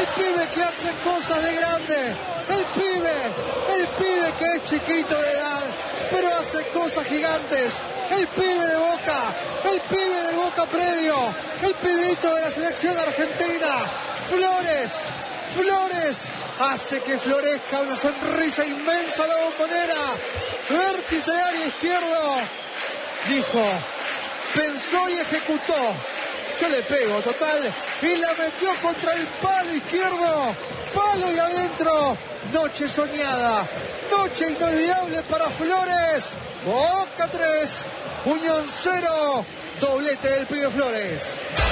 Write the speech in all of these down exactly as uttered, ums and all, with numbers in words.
el pibe que hace cosas de grande, el pibe, el pibe que es chiquito de edad, pero hace cosas gigantes, el pibe de Boca, el pibe del Boca Predio, el pibito de la selección argentina, Flores, Flores, hace que florezca una sonrisa inmensa a la Bombonera, vértice de área izquierdo, dijo, pensó y ejecutó, yo le pego, total, y la metió contra el palo izquierdo, palo y adentro, noche soñada, noche inolvidable para Flores, Boca tres, Unión cero, doblete del pibe Flores.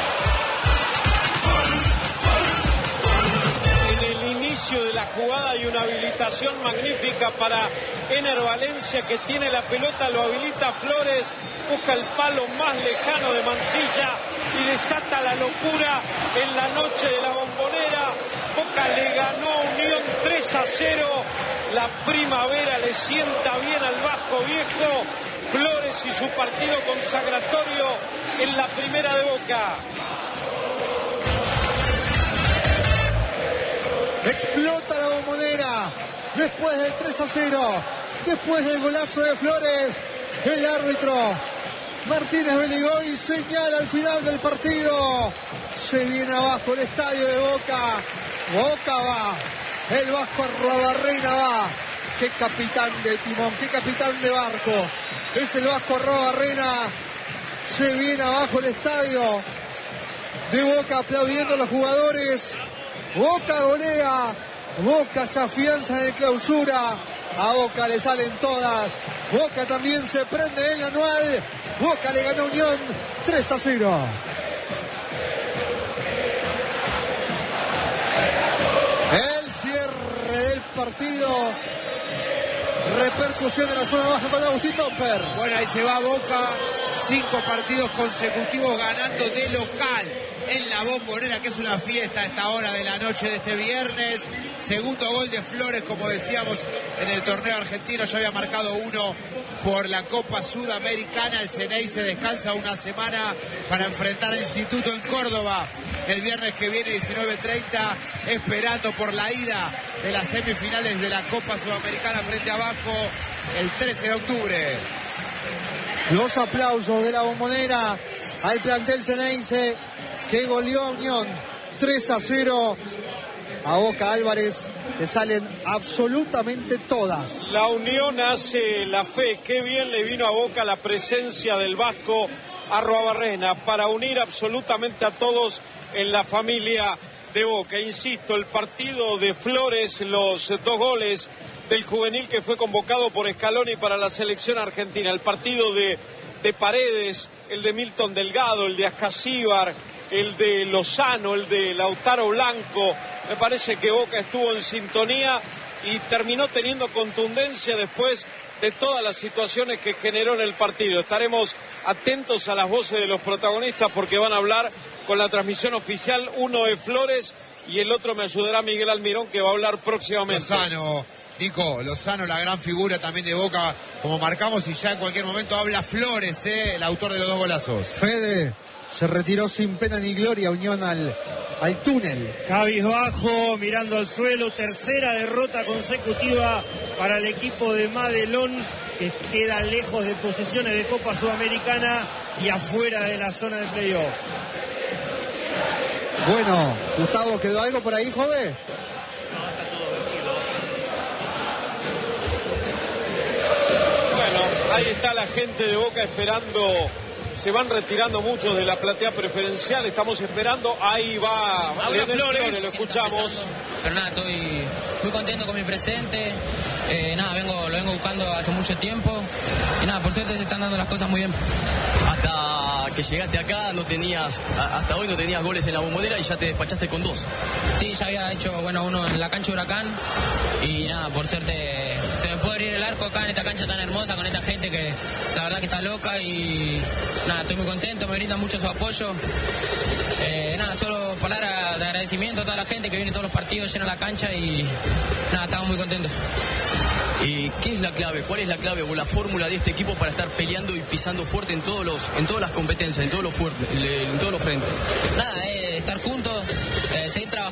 De la jugada y una habilitación magnífica para Ener Valencia, que tiene la pelota, lo habilita Flores, busca el palo más lejano de Mansilla y desata la locura en la noche de la Bombonera. Boca le ganó a Unión tres a cero, la primavera le sienta bien al Vasco Viejo, Flores y su partido consagratorio en la primera de Boca. Explota la Bombonera después del tres a cero, después del golazo de Flores, el árbitro Martínez Beligoy señala al final del partido, se viene abajo el estadio de Boca, Boca va, el Vasco Arruabarrena va, qué capitán de timón, qué capitán de barco, es el Vasco Arruabarrena, se viene abajo el estadio de Boca aplaudiendo a los jugadores. Boca golea, Boca se afianza en el clausura, a Boca le salen todas, Boca también se prende en el anual, Boca le gana a Unión tres a cero. El cierre del partido, repercusión en la zona baja con Agustín Domper. Bueno, ahí se va Boca, cinco partidos consecutivos ganando de local en la Bombonera, que es una fiesta a esta hora de la noche de este viernes. Segundo gol de Flores, como decíamos, en el torneo argentino, ya había marcado uno por la Copa Sudamericana. El Ceney se descansa una semana para enfrentar al Instituto en Córdoba el viernes que viene, diecinueve treinta, esperando por la ida de las semifinales de la Copa Sudamericana frente a Vasco el trece de octubre. Los aplausos de la Bombonera al plantel ceneice que goleó a Unión tres a cero. A Boca Álvarez le salen absolutamente todas. La Unión hace la fe, qué bien le vino a Boca la presencia del Vasco Arruabarrena para unir absolutamente a todos en la familia de Boca. Insisto, el partido de Flores, los dos goles del juvenil que fue convocado por Scaloni para la selección argentina, el partido de, de Paredes, el de Milton Delgado, el de Ascasíbar, el de Lozano, el de Lautaro Blanco. Me parece que Boca estuvo en sintonía y terminó teniendo contundencia después de todas las situaciones que generó en el partido. Estaremos atentos a las voces de los protagonistas porque van a hablar con la transmisión oficial. Uno es Flores y el otro me ayudará Miguel Almirón, que va a hablar próximamente. Lozano, Nico, Lozano, la gran figura también de Boca, como marcamos, y ya en cualquier momento habla Flores, eh, el autor de los dos golazos. Fede se retiró sin pena ni gloria, Unión al, al túnel. Cabizbajo, mirando al suelo, tercera derrota consecutiva para el equipo de Madelón, que queda lejos de posiciones de Copa Sudamericana y afuera de la zona de playoff. Bueno, Gustavo, ¿quedó algo por ahí, joven? Bueno, ahí está la gente de Boca esperando. Se van retirando muchos de la platea preferencial. Estamos esperando. Ahí va Habla Flores, Flores, lo escuchamos. Pero nada, estoy muy contento con mi presente. Eh, nada, vengo, lo vengo buscando hace mucho tiempo. Y nada, por suerte se están dando las cosas muy bien. Hasta que llegaste acá, no tenías, hasta hoy no tenías goles en la Bombonera y ya te despachaste con dos. Sí, ya había hecho, bueno, uno en la cancha Huracán. Y nada, por suerte se me puede abrir el arco acá en esta cancha tan hermosa con esta gente que la verdad que está loca. Y nada, estoy muy contento, me brindan mucho su apoyo. Eh, nada, solo palabras de agradecimiento a toda la gente que viene todos los partidos, llena la cancha y nada, estamos muy contentos. ¿Y qué es la clave? ¿Cuál es la clave o la fórmula de este equipo para estar peleando y pisando fuerte en todos los, en todas las competencias, en todos los fuertes, en todos los frentes? Nada, eh, estar juntos, eh, seguir trabajando como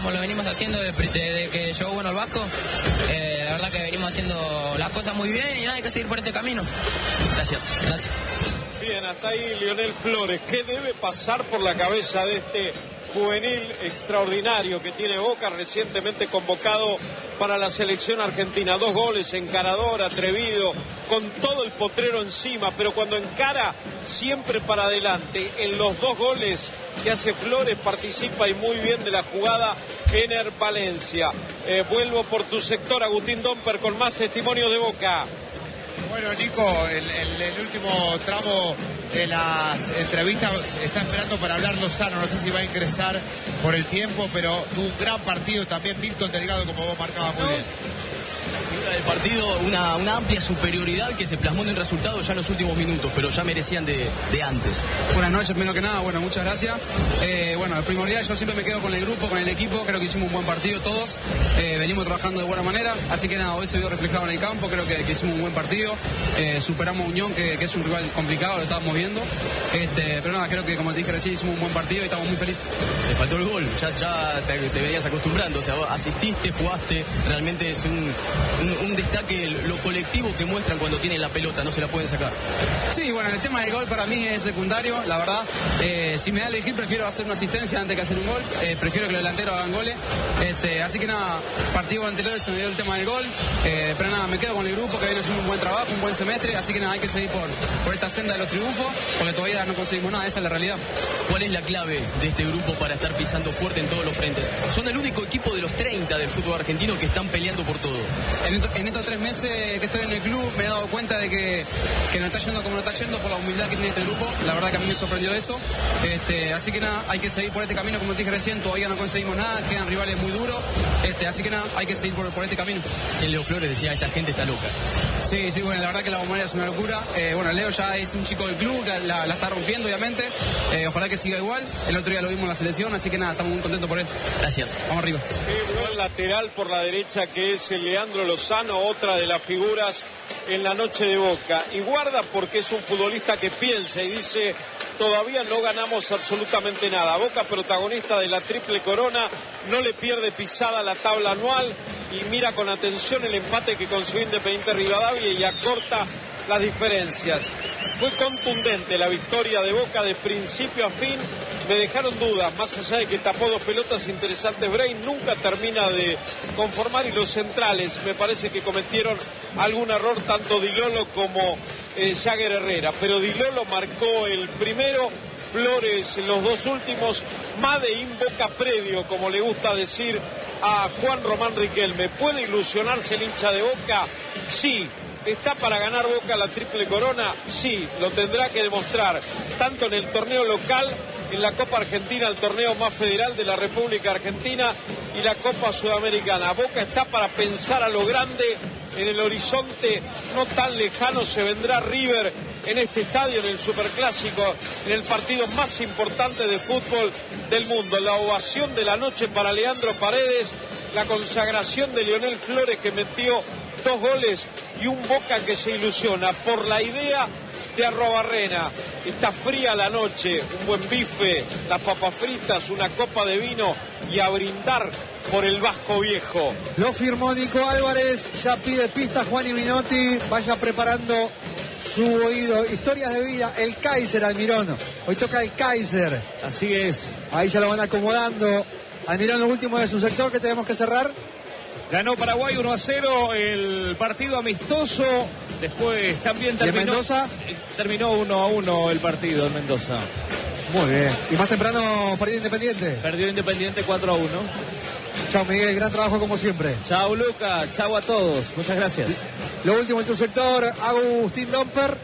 como lo venimos haciendo desde, desde que llegó bueno el Vasco. Eh, la verdad que venimos haciendo las cosas muy bien y nada, hay que seguir por este camino. Gracias. Gracias. Bien, hasta ahí Lionel Flores. ¿Qué debe pasar por la cabeza de este juvenil extraordinario que tiene Boca, recientemente convocado para la selección argentina? Dos goles, encarador, atrevido, con todo el potrero encima, pero cuando encara siempre para adelante. En los dos goles que hace Flores participa y muy bien de la jugada Ener Valencia. Eh, vuelvo por tu sector, Agustín Domper, con más testimonio de Boca. Bueno, Nico, el, el, el último tramo de las entrevistas está esperando para hablar Lozano. No sé si va a ingresar por el tiempo, pero tuvo un gran partido también Milton Delgado, como vos marcabas muy bien. Figura del partido, una, una amplia superioridad que se plasmó en el resultado ya en los últimos minutos, pero ya merecían de, de antes. Buenas noches, primero que nada, bueno, muchas gracias. Eh, bueno, el primordial, yo siempre me quedo con el grupo, con el equipo, creo que hicimos un buen partido todos, eh, venimos trabajando de buena manera, así que nada, hoy se vio reflejado en el campo, creo que, que hicimos un buen partido, eh, superamos a Unión, que, que es un rival complicado, lo estábamos viendo, este, pero nada, creo que como te dije recién, hicimos un buen partido y estamos muy felices. Te faltó el gol, ya, ya te, te venías acostumbrando, o sea, vos asististe, jugaste, realmente es un... Un, un destaque, lo colectivo que muestran cuando tienen la pelota, no se la pueden sacar. Sí, bueno, el tema del gol para mí es secundario, la verdad. Eh, si me da a elegir, prefiero hacer una asistencia antes que hacer un gol. Eh, prefiero que los delanteros hagan goles. Este, así que nada, partidos anteriores se me dio el tema del gol. Eh, pero nada, me quedo con el grupo que viene haciendo un buen trabajo, un buen semestre. Así que nada, hay que seguir por, por esta senda de los triunfos, porque todavía no conseguimos nada, esa es la realidad. ¿Cuál es la clave de este grupo para estar pisando fuerte en todos los frentes? Son el único equipo de los treinta del fútbol argentino que están peleando por todo. En, esto, en estos tres meses que estoy en el club me he dado cuenta de que, que no está yendo como no está yendo por la humildad que tiene este grupo. La verdad que a mí me sorprendió eso. Este, así que nada, hay que seguir por este camino, como te dije recién, todavía no conseguimos nada, quedan rivales muy duros. Este, así que nada, hay que seguir por, por este camino. Sí, Leo Flores decía, esta gente está loca. Sí, sí, bueno, la verdad que la Bombonera es una locura. Eh, bueno, Leo ya es un chico del club, la, la, la está rompiendo, obviamente. Eh, ojalá que siga igual. El otro día lo vimos en la selección, así que nada, estamos muy contentos por él. Gracias. Vamos arriba. Qué buen lateral por la derecha que es el Leandro Lozano, otra de las figuras en la noche de Boca. Y guarda porque es un futbolista que piensa y dice, todavía no ganamos absolutamente nada. Boca, protagonista de la triple corona, no le pierde pisada a la tabla anual y mira con atención el empate que consiguió Independiente Rivadavia y acorta las diferencias. Fue contundente la victoria de Boca de principio a fin. Me dejaron dudas, más allá de que tapó dos pelotas interesantes. Brain nunca termina de conformar y los centrales me parece que cometieron algún error, tanto Di Lolo como eh, Jagger Herrera. Pero Di Lolo marcó el primero, Flores los dos últimos. Made in Boca previo, como le gusta decir a Juan Román Riquelme. ¿Puede ilusionarse el hincha de Boca? Sí. ¿Está para ganar Boca la triple corona? Sí, lo tendrá que demostrar, tanto en el torneo local, en la Copa Argentina, el torneo más federal de la República Argentina, y la Copa Sudamericana. Boca está para pensar a lo grande. En el horizonte no tan lejano se vendrá River en este estadio, en el Superclásico, en el partido más importante de fútbol del mundo. La ovación de la noche para Leandro Paredes, la consagración de Lionel Flores, que metió dos goles, y un Boca que se ilusiona por la idea de Arrobarrena. Está fría la noche, un buen bife, las papas fritas, una copa de vino y a brindar por el Vasco Viejo. Lo firmó Nico Álvarez, ya pide pista Juan y Minotti, vaya preparando su oído. Historias de vida, el Kaiser Almirón. Hoy toca el Kaiser. Así es. Ahí ya lo van acomodando. Almirón, lo último de su sector que tenemos que cerrar. Ganó Paraguay uno a cero el partido amistoso. Después también terminó, ¿Y en Mendoza? terminó uno a uno el partido en Mendoza. Muy bien. Y más temprano, partido Independiente. Perdió Independiente cuatro a uno. Chao, Miguel. Gran trabajo como siempre. Chao, Luca. Chao a todos. Muchas gracias. Lo último en tu sector, Agustín Domper.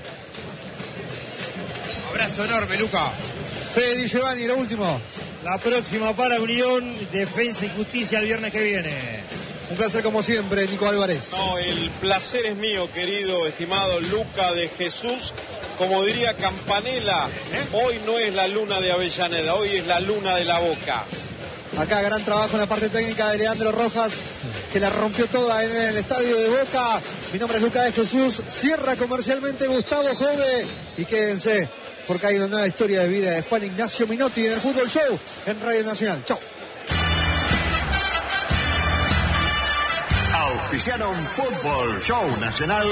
Abrazo enorme, Luca. Fede Di Giovanni, lo último. La próxima para Unión, Defensa y Justicia el viernes que viene. Un placer como siempre, Nico Álvarez. No, el placer es mío, querido, estimado Luca de Jesús. Como diría Campanella, ¿Eh? hoy no es la luna de Avellaneda, hoy es la luna de la Boca. Acá gran trabajo en la parte técnica de Leandro Rojas, que la rompió toda en el estadio de Boca. Mi nombre es Luca de Jesús. Cierra comercialmente Gustavo Jove. Y quédense, porque hay una nueva historia de vida de Juan Ignacio Minotti en el Fútbol Show en Radio Nacional. Chau. Auspiciaron Fútbol Show Nacional.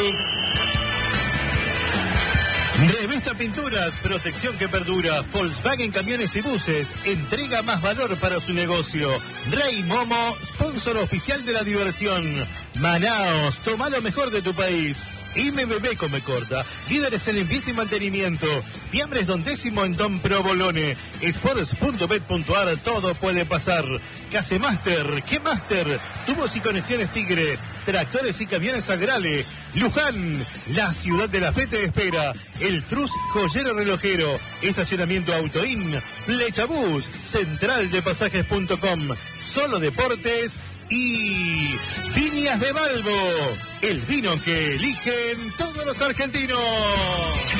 Revista Pinturas, protección que perdura. Volkswagen Camiones y Buses, entrega más valor para su negocio. Rey Momo, sponsor oficial de la diversión. Manaos, toma lo mejor de tu país. M B B Come Corta, líderes en limpieza y mantenimiento. Fiambres Don Décimo en Don Provolone. Sports punto bet punto ar, todo puede pasar. Casemaster, ¿qué Master? Tubos y conexiones Tigre. Tractores y camiones Agrale. Luján, la ciudad de la fe te espera. El Trus Joyero Relojero. Estacionamiento Autoin. Flechabús, central de pasajes punto com. Solo Deportes y Viñas de Balbo, el vino que eligen todos los argentinos.